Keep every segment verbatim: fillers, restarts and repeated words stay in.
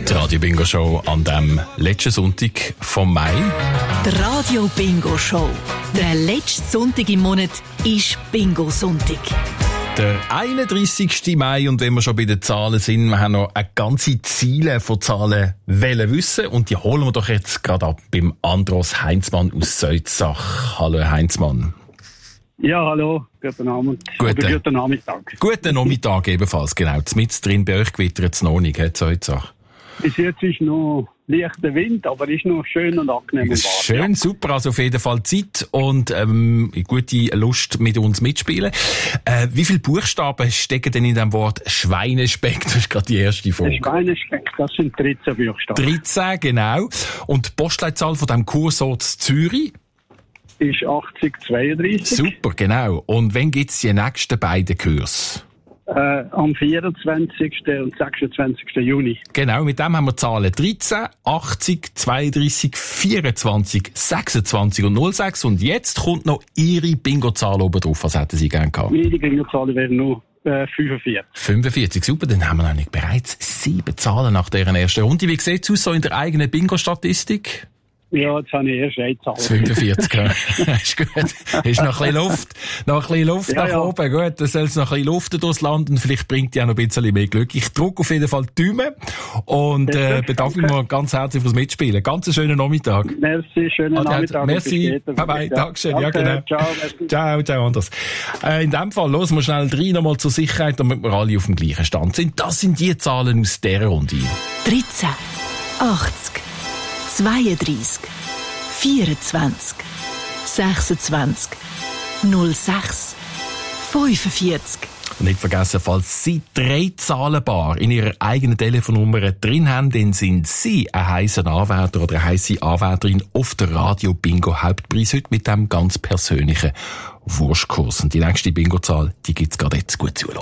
Die Radio Bingo Show an dem letzten Sonntag vom Mai. Die Radio Bingo Show. Der letzte Sonntag im Monat ist Bingo Sonntag. Der einunddreissigsten Mai, und wenn wir schon bei den Zahlen sind, wir haben noch eine ganze Ziele von Zahlen wollen wissen, und die holen wir doch jetzt gerade ab beim Andros Heinzmann aus Seutzach. Hallo Herr Heinzmann. Ja, hallo, guten Abend. Guten, Oder guten Nachmittag. Guten Nachmittag ebenfalls, genau. Mitten drin bei euch gewittert es noch nicht, Seutzach. Bis jetzt ist noch leichter Wind, aber ist noch schön und angenehm. Und warm, schön, ja. Super, also auf jeden Fall Zeit und ähm, gute Lust mit uns mitspielen. Äh, wie viele Buchstaben stecken denn in dem Wort Schweinespeck? Das ist gerade die erste Frage. Schweinespeck, das sind dreizehn Buchstaben. dreizehn, genau. Und die Postleitzahl von diesem Kursort Zürich? Ist achtzig zweiunddreißig. Super, genau. Und wann gibt es die nächsten beiden Kurse? Äh, am vierundzwanzigsten und sechsundzwanzigsten Juni. Genau, mit dem haben wir Zahlen dreizehn, achtzig, zweiunddreißig, vierundzwanzig, sechsundzwanzig und null sechs. Und jetzt kommt noch Ihre Bingo-Zahl oben drauf. Was hätten Sie gerne gehabt? Meine Bingo-Zahl wäre nur äh, fünfundvierzig. fünfundvierzig, super. Dann haben wir nämlich bereits sieben Zahlen nach deren ersten Runde. Wie sieht es aus so in der eigenen Bingo-Statistik? Ja, jetzt habe ich erst eine Zahl. fünfundvierzig, ja. Ist gut. Ist noch ein bisschen Luft. Noch ein bisschen Luft ja, nach ja. oben. Gut, dann soll es noch ein bisschen luften durchs Land und vielleicht bringt die auch noch ein bisschen mehr Glück. Ich drücke auf jeden Fall die Daumen und äh, bedanke mich mal ganz herzlich fürs Mitspielen. Ganz einen schönen Nachmittag. Merci, schönen Adieu. Nachmittag. Merci. Bye bye. Ja. Dankeschön. Ja, genau. Ciao, merci. Ciao, ciao, anders. Äh, in dem Fall, los wir schnell rein, nochmal zur Sicherheit, damit wir alle auf dem gleichen Stand sind. Das sind die Zahlen aus dieser Runde. dreizehn, achtzig, zweiunddreißig, vierundzwanzig, sechsundzwanzig, null sechs, fünfundvierzig. Und nicht vergessen, falls Sie drei Zahlenbar in Ihrer eigenen Telefonnummer drin haben, dann sind Sie ein heisser Anwärter oder eine heisse Anwärterin auf der Radio Bingo Hauptpreis heute mit dem ganz persönlichen Wurstkurs. Und die nächste Bingo-Zahl, die gibt's gerade jetzt. Gut zuhören.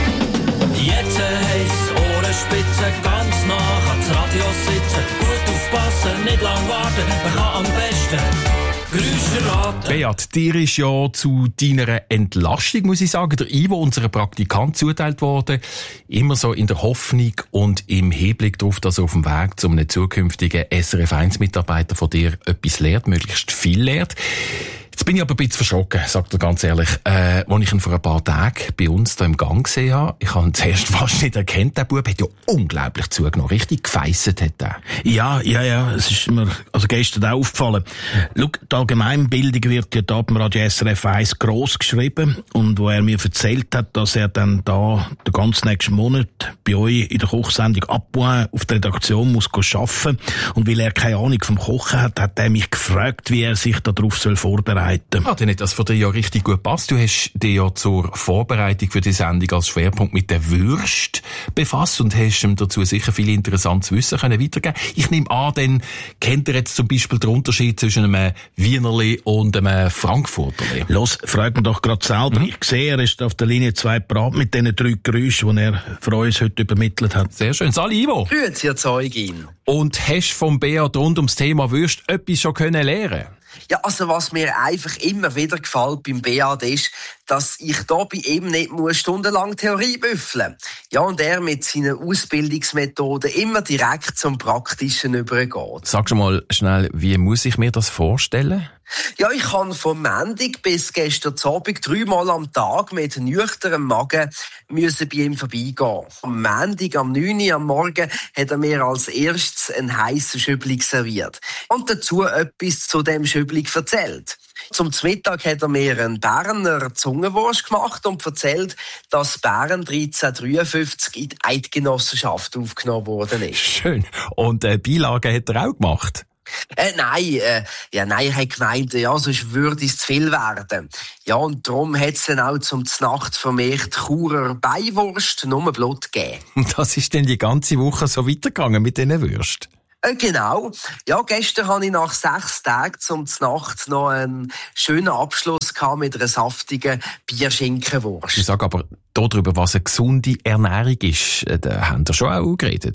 Jetzt heisst Ohrenspitze, ganz nah ans Radio sitzen. Gut aufpassen, nicht lang warten, man kann am besten Geräusche raten. Beat, dir ist ja zu deiner Entlastung, muss ich sagen, der Ivo, unser Praktikant, zuteilt worden. Immer so in der Hoffnung und im Hinblick darauf, dass er auf dem Weg zu einem zukünftigen S R F eins Mitarbeiter von dir etwas lernt, möglichst viel lernt. Jetzt bin ich aber ein bisschen verschrocken, sagt er ganz ehrlich, äh, als ich ihn vor ein paar Tagen bei uns hier im Gang gesehen habe. Ich habe ihn zuerst fast nicht erkannt. Der Bub hat ja unglaublich zugenommen. Richtig gefeisset hat er. Ja, ja, ja, es ist mir also gestern auch aufgefallen. Schau, die Allgemeinbildung wird ja da beim Radio S R F eins gross geschrieben. Und wo er mir erzählt hat, dass er dann da den ganzen nächsten Monat bei euch in der Kochsendung Abpoint auf der Redaktion muss arbeiten. Und weil er keine Ahnung vom Kochen hat, hat er mich gefragt, wie er sich darauf soll vorbereiten. Ah, dann hat das von dir ja richtig gut gepasst. Du hast dich ja zur Vorbereitung für die Sendung als Schwerpunkt mit der Würst befasst und hast ihm dazu sicher viel interessantes Wissen können weitergeben. Ich nehme an, dann kennt ihr jetzt zum Beispiel den Unterschied zwischen einem Wienerli und einem Frankfurterli. Los, frag mich doch gerade selber. Mhm. Ich sehe, er ist auf der Linie zwei parat mit diesen drei Geräuschen, die er für uns heute übermittelt hat. Sehr schön. Sali, Ivo. Grüezi, Herr Zeugin. Und hast vom Beat rund ums Thema Würst etwas schon können lernen? Ja, also was mir einfach immer wieder gefällt beim Beat ist, dass ich da bei ihm nicht muss stundenlang Theorie büffeln. Ja, und er mit seinen Ausbildungsmethoden immer direkt zum Praktischen übergeht. Sag schon mal schnell, wie muss ich mir das vorstellen? Ja, ich kann vom Montag bis gestern Abend dreimal am Tag mit nüchternem Magen müssen bei ihm vorbeigehen. Am Montag, am neun Uhr am Morgen, hat er mir als erstes einen heissen Schübling serviert. Und dazu etwas zu dem Schübling erzählt. Zum Mittag hat er mir einen Berner Zungenwurst gemacht und erzählt, dass Bern dreizehnhundertdreiundfünfzig in die Eidgenossenschaft aufgenommen worden ist. Schön. Und äh, Beilagen hat er auch gemacht? Äh, nein, äh, ja, nein, er hat gemeint, ja, sonst würde es zu viel werden. Ja, und darum hat es dann auch zum Znacht vermehrt Churer Beiwurst nur Blut gegeben. Und das ist dann die ganze Woche so weitergegangen mit diesen Würsten? Äh, genau. Ja, gestern hatte ich nach sechs Tagen zum Znacht noch einen schönen Abschluss gehabt mit einer saftigen Bierschinkenwurst. Ich sage aber darüber, was eine gesunde Ernährung ist, da haben wir schon auch geredet.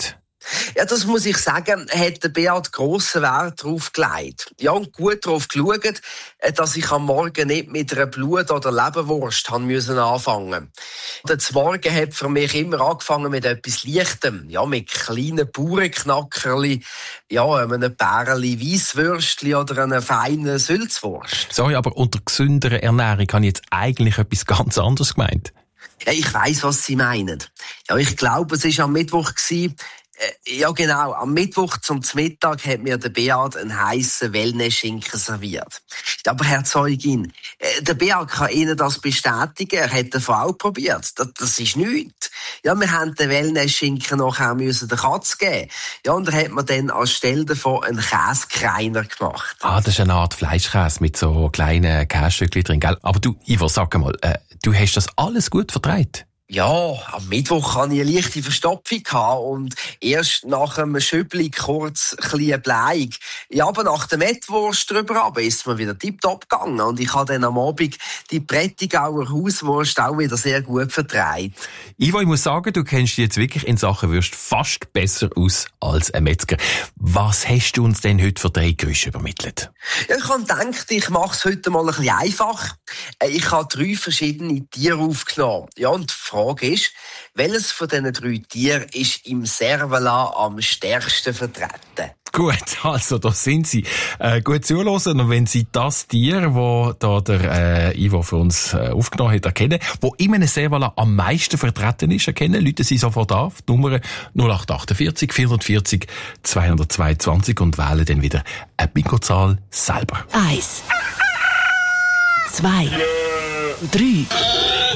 Ja, das muss ich sagen, hat der Beat grossen Wert darauf gelegt. Ja, und gut darauf geschaut, dass ich am Morgen nicht mit einer Blut- oder Leberwurst haben müssen anfangen. Der Morgen hat für mich immer angefangen mit etwas Leichtem. Ja, mit kleinen Bauernknackerli, ja, einem Bärli Weisswürstli oder einer feinen Sülzwurst. Sorry, aber unter gesünderer Ernährung habe ich jetzt eigentlich etwas ganz anderes gemeint. Ja, ich weiss, was Sie meinen. Ja, ich glaube, es war am Mittwoch gewesen. Äh, ja, genau. Am Mittwoch zum Mittag hat mir der Beat einen heissen Wellness-Schinken serviert. Ja, aber Herr Zeugin, äh, der Beat kann Ihnen das bestätigen. Er hat den Fall probiert. Das, das ist nichts. Ja, wir haben den Wellness-Schinken nachher müssen der Katze geben. Ja, und er hat mir dann anstelle davon einen Käsekreiner gemacht. Ah, das ist eine Art Fleischkäse mit so kleinen Käsestückchen drin, gell? Aber du, Ivo, sag mal, äh, du hast das alles gut vertragen? Ja, am Mittwoch hatte ich eine leichte Verstopfung und erst nach einem Schübli kurz ein bisschen Bleiung. Ja, aber nach der Mettwurst drüber runter ist mir wieder tipptopp gegangen und ich habe dann am Abend die Prättigauer Hauswurst auch wieder sehr gut vertragen. Ivo, ich muss sagen, du kennst dich jetzt wirklich in Sachen Würst fast besser aus als ein Metzger. Was hast du uns denn heute für drei Gerüche übermittelt? Ja, ich habe gedacht, ich mache es heute mal ein bisschen einfach. Ich habe drei verschiedene Tiere aufgenommen. Ja, und die Frage ist, welches von diesen drei Tieren ist im Servala am stärksten vertreten? Gut, also da sind sie. Äh, gut zuhören, und wenn Sie das Tier, das da der äh, Ivo für uns äh, aufgenommen hat, erkennen, wo in einem Servala am meisten vertreten ist, erkennen, rufen Sie sofort auf, die Nummer null acht achtundvierzig vierundvierzig zweihundertzweiundzwanzig und wählen dann wieder eine Bingo-Zahl selber. Eins. Zwei. Drei.